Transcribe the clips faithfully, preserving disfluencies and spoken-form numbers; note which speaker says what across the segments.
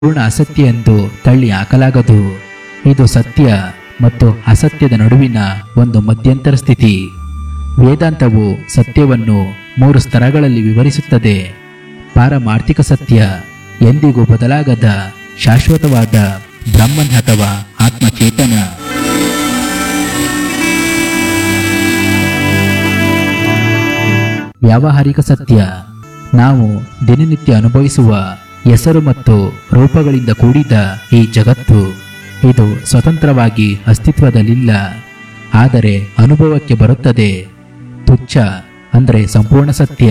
Speaker 1: ಪೂರ್ಣ ಅಸತ್ಯ ಎಂದು ತಳ್ಳಿ ಹಾಕಲಾಗದು. ಇದು ಸತ್ಯ ಮತ್ತು ಅಸತ್ಯದ ನಡುವಿನ ಒಂದು ಮಧ್ಯಂತರ ಸ್ಥಿತಿ. ವೇದಾಂತವು ಸತ್ಯವನ್ನು ಮೂರು ಸ್ತರಗಳಲ್ಲಿ ವಿವರಿಸುತ್ತದೆ. ಪಾರಮಾರ್ಥಿಕ ಸತ್ಯ, ಎಂದಿಗೂ ಬದಲಾಗದ ಶಾಶ್ವತವಾದ ಬ್ರಹ್ಮನ್ ಅಥವಾ ಆತ್ಮಚೇತನ. ವ್ಯಾವಹಾರಿಕ ಸತ್ಯ, ನಾವು ದಿನನಿತ್ಯ ಅನುಭವಿಸುವ ಹೆಸರು ಮತ್ತು ರೂಪಗಳಿಂದ ಕೂಡಿದ ಈ ಜಗತ್ತು ಇದು ಸ್ವತಂತ್ರವಾಗಿ ಅಸ್ತಿತ್ವದಲ್ಲಿಲ್ಲ, ಆದರೆ ಅನುಭವಕ್ಕೆ ಬರುತ್ತದೆ. ತುಚ್ಛ ಅಂದರೆ ಸಂಪೂರ್ಣ ಸತ್ಯ,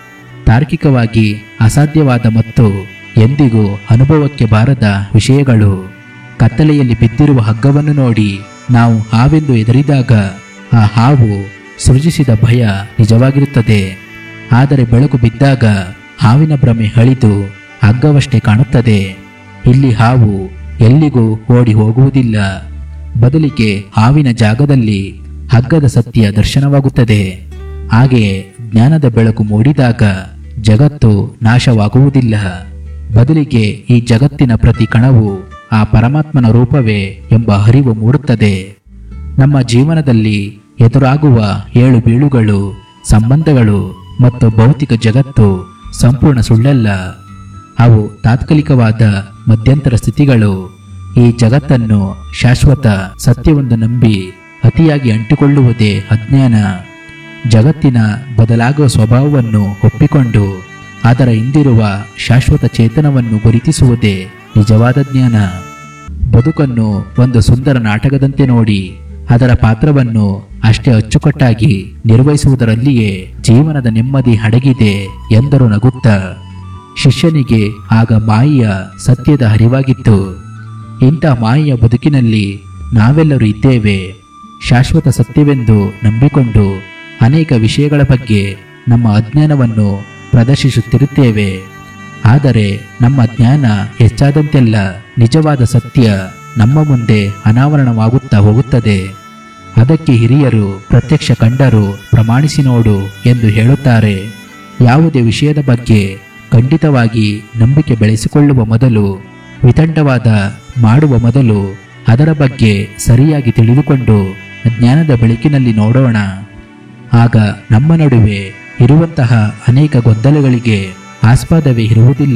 Speaker 1: ತಾರ್ಕಿಕವಾಗಿ ಅಸಾಧ್ಯವಾದ ಮತ್ತು ಎಂದಿಗೂ ಅನುಭವಕ್ಕೆ ಬಾರದ ವಿಷಯಗಳು. ಕತ್ತಲೆಯಲ್ಲಿ ಬಿದ್ದಿರುವ ಹಗ್ಗವನ್ನು ನೋಡಿ ನಾವು ಹಾವೆಂದು ಹೆದರಿದಾಗ ಆ ಹಾವು ಸೃಜಿಸಿದ ಭಯ ನಿಜವಾಗಿರುತ್ತದೆ. ಆದರೆ ಬೆಳಕು ಬಿದ್ದಾಗ ಹಾವಿನ ಭ್ರಮೆ ಅಳಿದು ಹಗ್ಗವಷ್ಟೇ ಕಾಣುತ್ತದೆ. ಇಲ್ಲಿ ಹಾವು ಎಲ್ಲಿಗೂ ಓಡಿ ಹೋಗುವುದಿಲ್ಲ, ಬದಲಿಗೆ ಹಾವಿನ ಜಾಗದಲ್ಲಿ ಹಗ್ಗದ ಸತ್ಯ ದರ್ಶನವಾಗುತ್ತದೆ. ಹಾಗೆಯೇ ಜ್ಞಾನದ ಬೆಳಕು ಮೂಡಿದಾಗ ಜಗತ್ತು ನಾಶವಾಗುವುದಿಲ್ಲ, ಬದಲಿಗೆ ಈ ಜಗತ್ತಿನ ಪ್ರತಿ ಕಣವು ಆ ಪರಮಾತ್ಮನ ರೂಪವೇ ಎಂಬ ಅರಿವು ಮೂಡುತ್ತದೆ. ನಮ್ಮ ಜೀವನದಲ್ಲಿ ಎದುರಾಗುವ ಏಳು ಬೀಳುಗಳು, ಸಂಬಂಧಗಳು ಮತ್ತು ಭೌತಿಕ ಜಗತ್ತು ಸಂಪೂರ್ಣ ಸುಳ್ಳಲ್ಲ. ಅವು ತಾತ್ಕಾಲಿಕವಾದ ಮಧ್ಯಂತರ ಸ್ಥಿತಿಗಳು. ಈ ಜಗತ್ತನ್ನು ಶಾಶ್ವತ ಸತ್ಯವೆಂದು ನಂಬಿ ಅತಿಯಾಗಿ ಅಂಟಿಕೊಳ್ಳುವುದೇ ಅಜ್ಞಾನ. ಜಗತ್ತಿನ ಬದಲಾಗುವ ಸ್ವಭಾವವನ್ನು ಒಪ್ಪಿಕೊಂಡು ಅದರ ಹಿಂದಿರುವ ಶಾಶ್ವತ ಚೇತನವನ್ನು ಗುರುತಿಸುವುದೇ ನಿಜವಾದ ಜ್ಞಾನ. ಬದುಕನ್ನು ಒಂದು ಸುಂದರ ನಾಟಕದಂತೆ ನೋಡಿ ಅದರ ಪಾತ್ರವನ್ನು ಅಷ್ಟೇ ಅಚ್ಚುಕಟ್ಟಾಗಿ ನಿರ್ವಹಿಸುವುದರಲ್ಲಿಯೇ ಜೀವನದ ನೆಮ್ಮದಿ ಅಡಗಿದೆ ಎಂದರು ನಗುತ್ತಾ. ಶಿಷ್ಯನಿಗೆ ಆಗ ಮಾಯೆಯ ಸತ್ಯದ ಅರಿವಾಗಿತ್ತು. ಇಂಥ ಮಾಯೆಯ ಬದುಕಿನಲ್ಲಿ ನಾವೆಲ್ಲರೂ ಇದ್ದೇವೆ. ಶಾಶ್ವತ ಸತ್ಯವೆಂದು ನಂಬಿಕೊಂಡು ಅನೇಕ ವಿಷಯಗಳ ಬಗ್ಗೆ ನಮ್ಮ ಅಜ್ಞಾನವನ್ನು ಪ್ರದರ್ಶಿಸುತ್ತಿರುತ್ತೇವೆ. ಆದರೆ ನಮ್ಮ ಜ್ಞಾನ ಹೆಚ್ಚಾದಂತೆಲ್ಲ ನಿಜವಾದ ಸತ್ಯ ನಮ್ಮ ಮುಂದೆ ಅನಾವರಣವಾಗುತ್ತಾ ಹೋಗುತ್ತದೆ. ಅದಕ್ಕೆ ಹಿರಿಯರು ಪ್ರತ್ಯಕ್ಷ ಕಂಡರು ಪ್ರಮಾಣಿಸಿ ನೋಡು ಎಂದು ಹೇಳುತ್ತಾರೆ. ಯಾವುದೇ ವಿಷಯದ ಬಗ್ಗೆ ಖಂಡಿತವಾಗಿ ನಂಬಿಕೆ ಬೆಳೆಸಿಕೊಳ್ಳುವ ಮೊದಲು, ವಿತಂಡವಾದ ಮಾಡುವ ಮೊದಲು ಅದರ ಬಗ್ಗೆ ಸರಿಯಾಗಿ ತಿಳಿದುಕೊಂಡು ಜ್ಞಾನದ ಬೆಳಕಿನಲ್ಲಿ ನೋಡೋಣ. ಆಗ ನಮ್ಮ ನಡುವೆ ಇರುವಂತಹ ಅನೇಕ ಗೊಂದಲಗಳಿಗೆ ಆಸ್ಪದವೇ ಇರುವುದಿಲ್ಲ.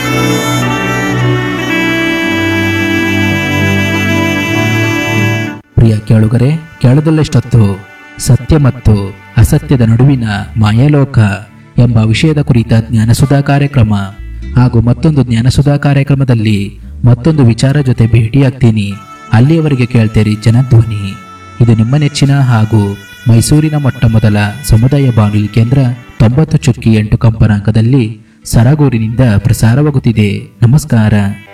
Speaker 1: ಪ್ರಿಯ ಕೇಳುಗರೆ, ಕೇಳದಲ್ಲಷ್ಟೊತ್ತು ಸತ್ಯ ಮತ್ತು ಅಸತ್ಯದ ನಡುವಿನ ಮಾಯಾಲೋಕ ಎಂಬ ವಿಷಯದ ಕುರಿತ ಜ್ಞಾನಸುಧಾ ಕಾರ್ಯಕ್ರಮ ಹಾಗೂ ಮತ್ತೊಂದು ಜ್ಞಾನಸುಧಾ ಕಾರ್ಯಕ್ರಮದಲ್ಲಿ ಮತ್ತೊಂದು ವಿಚಾರ ಜೊತೆ ಭೇಟಿಯಾಗ್ತೀನಿ. ಅಲ್ಲಿಯವರೆಗೆ ಕೇಳ್ತೇರಿ ಜನಧ್ವನಿ. ಇದು ನಿಮ್ಮ ನೆಚ್ಚಿನ ಹಾಗೂ ಮೈಸೂರಿನ ಮೊಟ್ಟ ಮೊದಲ ಸಮುದಾಯ ಬಾನುಲಿ ಕೇಂದ್ರ ತೊಂಬತ್ತು ಚುಕ್ಕಿ ಎಂಟು ಕಂಪನಾಂಕದಲ್ಲಿ ಸರಗೂರಿನಿಂದ ಪ್ರಸಾರವಾಗುತ್ತಿದೆ. ನಮಸ್ಕಾರ.